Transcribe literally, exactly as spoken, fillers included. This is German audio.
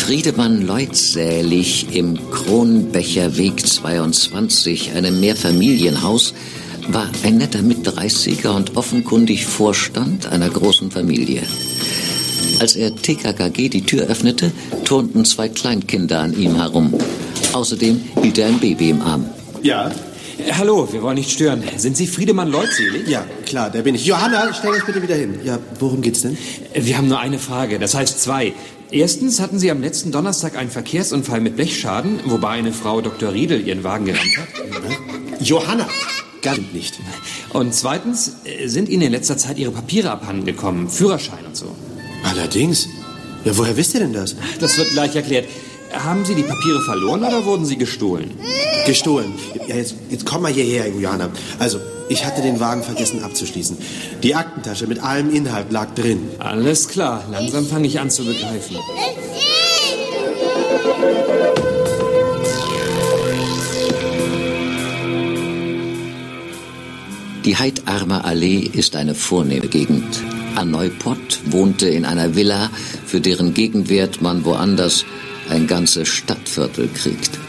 Friedemann Leutsälig im Kronbecherweg zweiundzwanzig, einem Mehrfamilienhaus, war ein netter Mitdreißiger und offenkundig Vorstand einer großen Familie. Als er T K K G die Tür öffnete, turnten zwei Kleinkinder an ihm herum. Außerdem hielt er ein Baby im Arm. Ja? Äh, hallo, wir wollen nicht stören. Sind Sie Friedemann Leutselig? Ja, klar, der bin ich. Johanna, stell dich bitte wieder hin. Ja, worum geht's denn? Äh, wir haben nur eine Frage, das heißt zwei. Erstens hatten Sie am letzten Donnerstag einen Verkehrsunfall mit Blechschaden, wobei eine Frau Doktor Riedel ihren Wagen gerammt hat. Johanna! Gar nicht. Und zweitens äh, sind Ihnen in letzter Zeit Ihre Papiere abhanden gekommen, Führerschein und so. Allerdings? Ja, woher wisst ihr denn das? Das wird gleich erklärt. Haben Sie die Papiere verloren oder wurden sie gestohlen? Gestohlen. Ja, jetzt, jetzt komm mal hierher, Johanna. Also, ich hatte den Wagen vergessen abzuschließen. Die Aktentasche mit allem Inhalt lag drin. Alles klar, langsam fange ich an zu begreifen. Die Heidarmer Allee ist eine vornehme Gegend. An Neupott wohnte in einer Villa, für deren Gegenwert man woanders ein ganzes Stadtviertel kriegt.